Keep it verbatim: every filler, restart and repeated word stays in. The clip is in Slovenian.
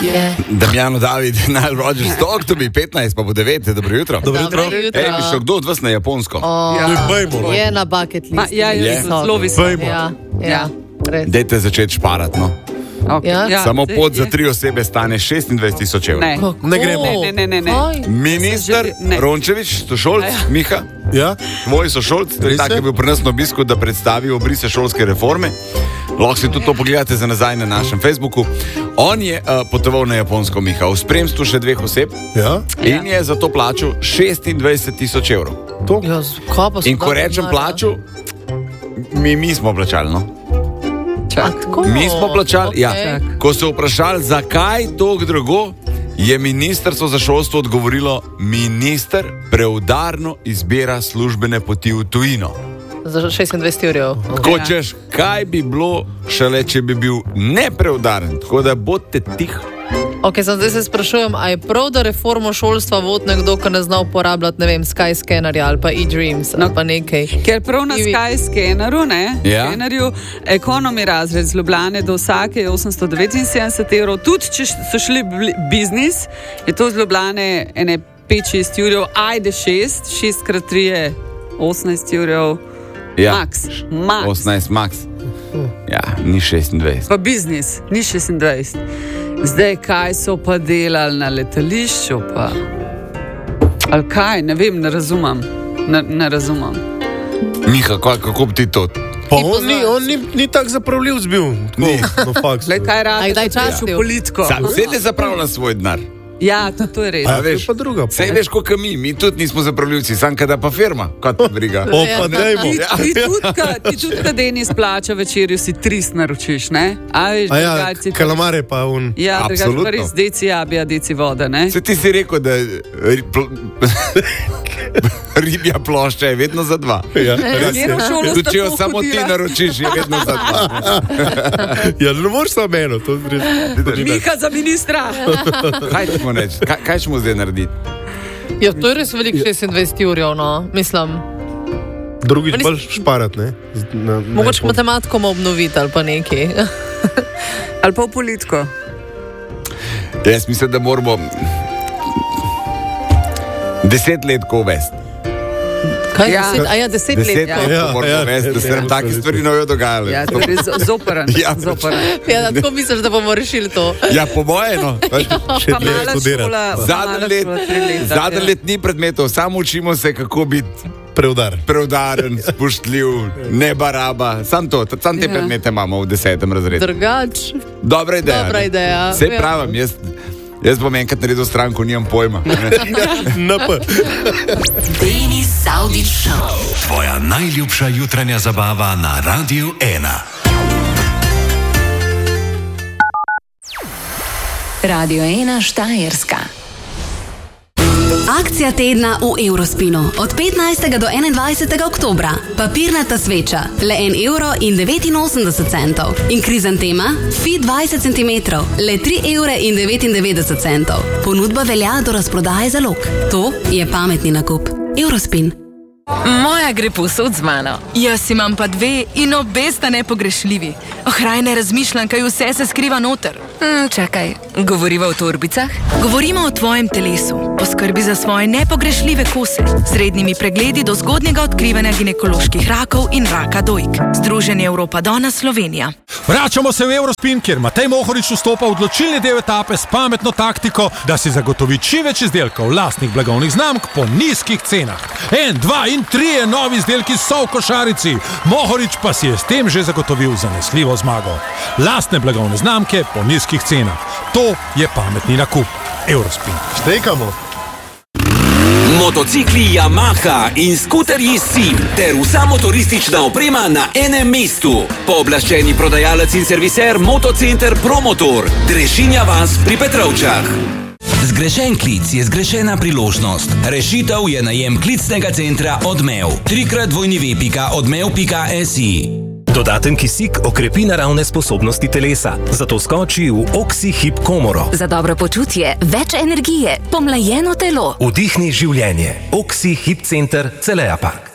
Yeah. Damjano David, Nile Rodgers, talk to me, petnajst, pa bo devet, dobro jutro. Dobro jutro. Ej, bi šel kdo od vas na Japonsko? Oh, ja. Je na bucket list. Ma, ja, je zelo visoko. Ja, ja. Dajte začeti šparati, no. Okay. Ja. Ja. Samo pot za tri osebe stane šestindvajset tisoč evrov. Ne. Ne gremo. Ne, ne, ne, ne. Minister Ne. Rončević, sošolc, Ja. Miha, Ja? tvoj sošolc, to je Res tak, je? ki je bil pri nas na obisku, da predstavi obrise šolske reforme. Lahko si tudi to pogledate za nazaj na našem Facebooku. On je uh, potoval na Japonsko, Miha, v spremstvu še dveh oseb Ja? in je za to plačal šestindvajset tisoč evrov. To? Ja, kaj pa so In ko dali rečem denar, plaču, mi, mi smo plačali, no? A, tako? Mi smo plačali, ja. Okej. Ko so vprašali, zakaj toliko drago, je ministrstvo za šolstvo odgovorilo: minister preudarno izbira službene poti v tujino. Za šestindvajset evrov. Tako češ, kaj bi bilo šele, če bi bil nepreudaren. Tako da bodite tih. Ok, sem zdaj se sprašujem, a je prav, da reformo šolstva vod nekdo, ki ne zna uporabljati, ne vem, Skyscannerja ali pa e-Dreams ali No, pa nekaj. Ker prav na I vi- Skyscanneru, ne, Ja. Scannerju, ekonomi razred z Ljubljane do vsake je osemsto devetinsedemdeset evrov, tudi če so šli bli- biznis, je to z Ljubljane ene pet šest evrov, ajde šest, šest krat tri je osemnajst evrov, Ja. max, max. osemnajst max. Ja, ni šestindvajset. Pa biznis, ni šestindvajset. Zdaj, kaj so pa delali na letališču, pa? Ali kaj, ne vem, ne razumem. Ne, ne razumem. Miha, kako, kako bi ti to? Pa Ti on ni, poznaš. on ni, ni tak zapravljivc bil. Ni. Tako, no faks. Glej, kaj rad, A kdaj častil? v politiko. Sam se ne zapravlja svoj denar. Ja, to, to je res. A A, veš, to je pa druga. Sej veš, kot mi, mi tudi nismo zapravljivci, sam kada pa firma, kot te briga. O, pa dajmo. Ti, ti tudi, ka- ti tudi, kad Denis plača večerjo, si trist naročiš, ne? A veš, A ja, drugače pa- kalamare pa un. Ja, drugače Absolutno. pa res deci jabija, deci vode, ne? Se ti si rekel, da ri- pl- ribja plošča je vedno za dva. Ja, res je. Katero šolo Tudi sta če jo to samo ti hodila? naročiš, je vedno za dva. Ja, ne moreš samo eno, to je res. Miha za ministra. Kaj ćemo reči? Kaj, kaj ćemo zdaj narediti? Ja, to je res veliko šestindvajset evrov, no. Mislim, Drugič Oni- bolj šparat, ne? Z- na- na mogoče Japonskem. matematiko obnoviti ali pa nekaj. Ali pa v politiko. Jaz mislim, da moramo deset let ko uvesti. Kaj je Ja. deset? A ja, deset Deset let. Ja. let Ja, ko moramo ja, uvesti, da se nam ja, take ja, stvari ne bodo dogajale. Ja, to je res zoporen. Ja. zoporen. Ja, tako misliš, da bomo rešili to. Ja, po moje, no. Še Pa dlje mala študirati. šola, pa Zadnji mala let, šola, tri leta, zadnji ja. let ni predmetov, samo učimo se, kako biti Preudar. preudaren, spoštljiv, ne baraba. Sam to, sam te Ja. predmete imamo v desetem razredu. Drugač. Dobra ideja. Dobra ne? ideja. Sej Ja. pravim, jaz, jaz bom enkrat naredil stranko, nimam pojma. N P. Denis Saudić Show. Tvoja najljubša jutranja zabava na Radiu ena. Radio ena Štajerska. Akcija tedna v Eurospinu. Od petnajstega do enaindvajsetega oktobra. Papirnata sveča. Le en evro in devetinosemdeset centov. In krizantema? Fi dvajset centimetrov. Le tri evre in devetindevetdeset centov. Ponudba velja do razprodaje zalog. To je pametni nakup. Eurospin. Moja gre povsod z mano. Jaz imam pa dve in obe sta nepogrešljivi. Ohraj ne razmišljam, kaj vse se skriva noter. Hm, čakaj, govoriva o torbicah? Govorimo o tvojem telesu. Poskrbi za svoje nepogrešljive kose. S rednimi pregledi do zgodnjega odkrivanja ginekoloških rakov in raka dojk. Združenje Evropa Dona Slovenija. Vračamo se v Eurospin, kjer Matej Mohorič vstopa v odločilni del etape s pametno taktiko, da si zagotovi čim več izdelkov lastnih blagovnih znamk po nizkih cenah. En, dva in trije novi izdelki so v košarici. Mohorič pa si je s tem že zagotovil zanesljivo zmago. Lastne blagovne znamke po nizkih cenah. To je pametni nakup. Eurospin. Štekamo. Motocikli Yamaha in skuterji Sim ter vsa motoristična oprema na enem mestu. Pooblaščeni prodajalec in serviser Motocenter Promotor, Drežinja vas pri Petrovčah. Zgrešen klic je zgrešena priložnost. Rešitev je najem klicnega centra Odmev. Trikrat dvojni ve pika odmev pika si. Dodaten kisik okrepi naravne sposobnosti telesa, zato skoči v Oxy Hip komoro. Za dobro počutje, več energije, pomlajeno telo. Vdihni življenje. Oxy Hip Center Celeja Park.